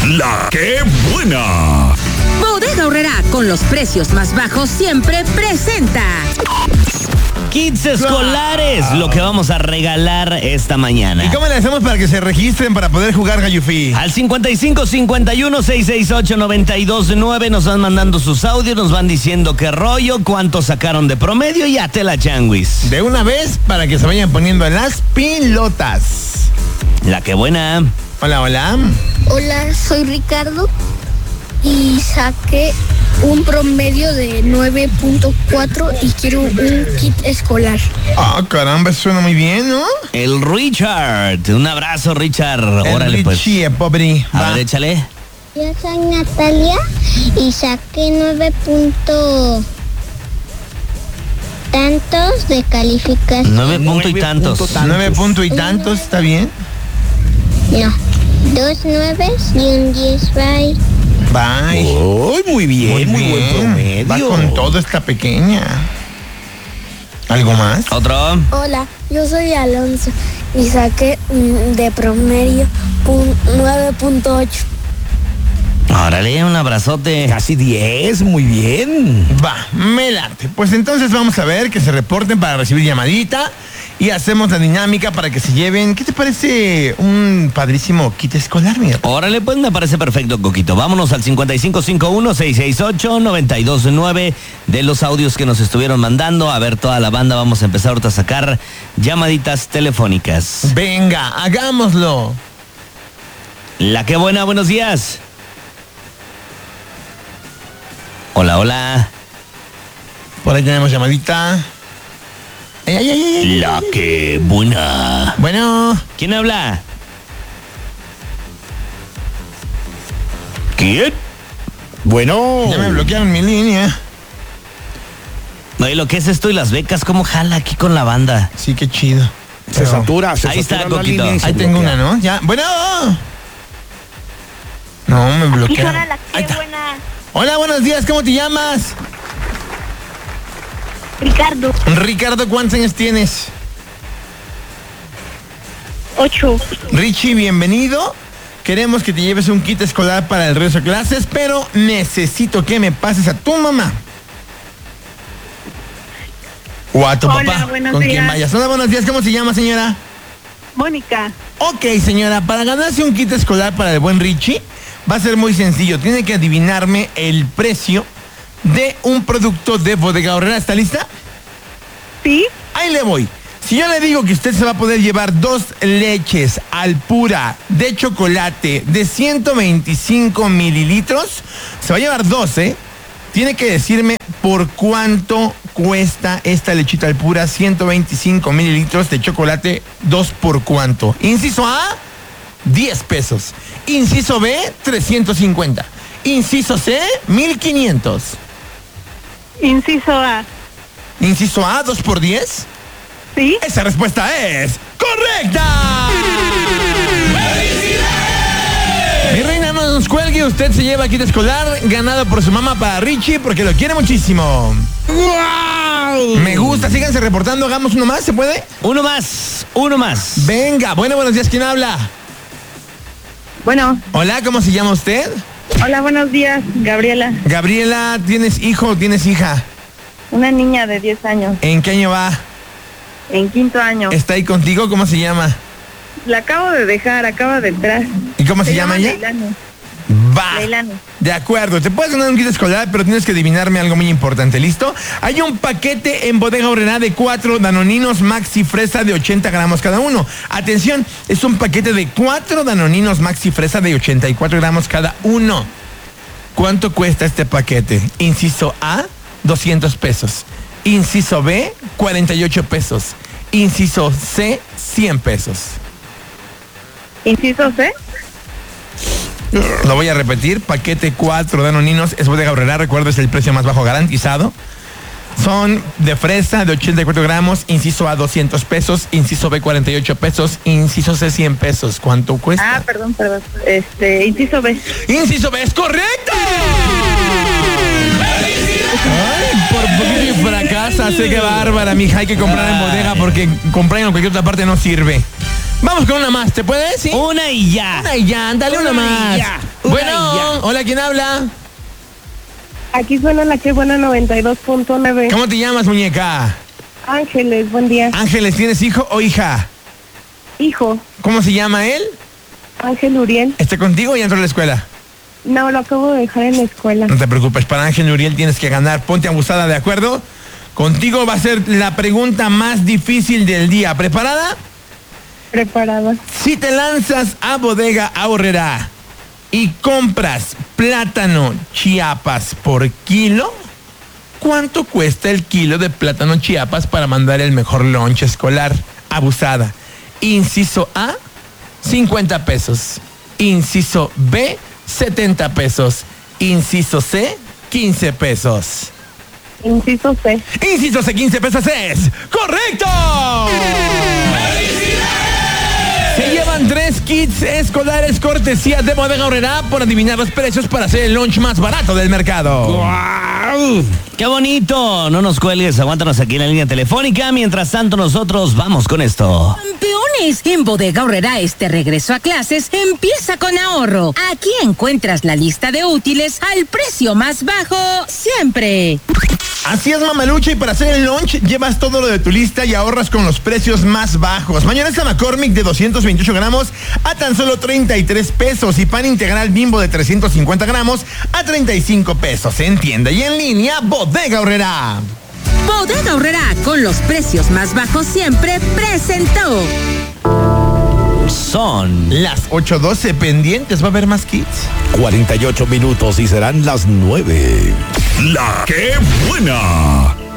La que buena. Bodega Aurrerá, con los precios más bajos siempre presenta Kits escolares, lo que vamos a regalar esta mañana. ¿Y cómo le hacemos para que se registren para poder jugar Gallufí? Al 5551-668-929 nos van mandando sus audios, nos van diciendo qué rollo, cuánto sacaron de promedio y a tela changuis. De una vez para que se vayan poniendo en las pilotas. La que buena. Hola, hola. Hola, soy Ricardo y saqué un promedio de 9.4 y quiero un kit escolar. Ah, caramba, suena muy bien, ¿no? El Richard. Un abrazo, Richard. Órale, pues. Richie, pobre. A ver, échale. Yo soy Natalia y saqué 9 tantos de calificación. 9 punto y tantos. 9 punto y tantos, ¿está bien? No, 2 9s y un 10. Bye. Bye. Uy, muy bien, muy buen promedio. Va con todo esta pequeña. ¿Algo más? Otro. Hola, yo soy Alonso y saqué de promedio 9.8. Órale, un abrazote. Casi 10, muy bien. Va, me late. Pues entonces vamos a ver que se reporten para recibir llamadita y hacemos la dinámica para que se lleven. ¿Qué te parece un padrísimo kit escolar, mira? Órale, pues me parece perfecto, Coquito. Vámonos al 5551-668-929 de los audios que nos estuvieron mandando. A ver, toda la banda, vamos a empezar ahorita a sacar llamaditas telefónicas. Venga, hagámoslo. La que buena, buenos días. Hola, hola. Por ahí tenemos llamadita. La que buena. Bueno, ¿Quién habla? ¿Quién? Bueno. ya me bloquearon mi línea. Oye, lo que es esto y las becas, ¿cómo jala aquí con la banda? Sí, qué chido. Se Pero satura, Ahí está, satura la Coquito. línea y se ahí tengo bloquea. una, ¿no? Ya. Bueno. No, me bloquearon. Hola, Ahí qué está. buena. Hola, buenos días, ¿cómo te llamas? Ricardo, Ricardo, ¿cuántos años tienes? 8. Richie, bienvenido. Queremos que te lleves un kit escolar para el regreso a clases, pero necesito que me pases a tu mamá. O a tu Hola, papá, buenos con días. quien vayas. Hola, buenos días, ¿cómo se llama, señora? Mónica, Ok, señora, para ganarse un kit escolar para el buen Richie, va a ser muy sencillo. Tiene que adivinarme el precio de un producto de Bodega Aurrerá. ¿Está lista? ¿sí? Ahí le voy. Si yo le digo que usted se va a poder llevar 2 leches Alpura de chocolate de 125 mililitros, se va a llevar 12. Tiene que decirme por cuánto cuesta esta lechita Alpura 125 mililitros de chocolate, 2 por cuánto. Inciso A, 10 pesos. Inciso B, 350. Inciso C, 1500. Inciso A, Inciso A, 2 por 10. ¿sí? Esa respuesta es correcta. Mi reina, no nos cuelgue, usted se lleva kit escolar ganado por su mamá para Richie porque lo quiere muchísimo. Me gusta, síganse reportando, hagamos uno más, ¿se puede? Uno más, uno más. Venga, bueno, buenos días, ¿quién habla? Bueno, Hola, ¿cómo se llama usted? hola, buenos días, Gabriela. Gabriela, ¿tienes hijo o tienes hija? Una niña de 10 años, ¿En qué año va? en 5º año. ¿Está ahí contigo? ¿Cómo se llama? La acabo de dejar, acaba de entrar. ¿Y cómo se llama ella? Leilani. Va. Leilani. De acuerdo, te puedes ganar un kit escolar, pero tienes que adivinarme algo muy importante, ¿listo? Hay un paquete en Bodega Aurrerá de 4 danoninos maxi fresa de 80 gramos cada uno. Atención, es un paquete de 4 danoninos maxi fresa de 84 gramos cada uno. ¿Cuánto cuesta este paquete? Inciso A, 200 pesos. Inciso B, 48 pesos. Inciso C, 100 pesos. Inciso C, Lo voy a repetir, paquete 4 danoninos, es Bodega Aurrerá, recuerda, es el precio más bajo garantizado. Son de fresa de 84 gramos, inciso A 200 pesos, inciso B 48 pesos, inciso C 100 pesos. ¿Cuánto cuesta? perdón. Inciso B. Inciso B es correcto. Ay, por poquito y fracasa, sé que bárbara, mija, hay que comprar en bodega porque comprar en cualquier otra parte no sirve. Vamos con una más, ¿te puede? ¿Sí? Una y ya. Una y ya, dale una más. Bueno, hola, ¿quién habla? Aquí suena la que buena 92.9. ¿Cómo te llamas, muñeca? Ángeles, buen día. Ángeles, ¿tienes hijo o hija? Hijo, ¿Cómo se llama él? Ángel Uriel. ¿Está contigo y entró a la escuela? No, lo acabo de dejar en la escuela. No te preocupes, para Ángel Uriel tienes que ganar. Ponte abusada, ¿de acuerdo? Contigo va a ser la pregunta más difícil del día. ¿Preparada? Preparada. Si te lanzas a Bodega Aurrerá y compras plátano Chiapas por kilo, ¿cuánto cuesta el kilo de plátano Chiapas para mandar el mejor lunch escolar? Abusada. Inciso A, 50 pesos. Inciso B, 70 pesos. Inciso C, 15 pesos. Inciso C. Inciso C, 15 pesos es ¡correcto! Se llevan 3 kits escolares cortesía de Bodega Aurrerá por adivinar los precios para hacer el lunch más barato del mercado. ¡Guau! ¡Qué bonito! No nos cuelgues, aguántanos aquí en la línea telefónica. Mientras tanto, nosotros vamos con esto. Campeones, en Bodega Aurrerá este regreso a clases empieza con ahorro. Aquí encuentras la lista de útiles al precio más bajo siempre. Así es, mamalucha, y para hacer el lunch llevas todo lo de tu lista y ahorras con los precios más bajos. Mayonesa McCormick de 228 gramos a tan solo 33 pesos y pan integral Bimbo de 350 gramos a 35 pesos. En tienda y en línea, Bodega Aurrerá. Bodega Aurrerá, con los precios más bajos siempre, presentó. Son Las 8:12 pendientes, ¿va a haber más kits? 48 minutos y serán las 9. La que buena.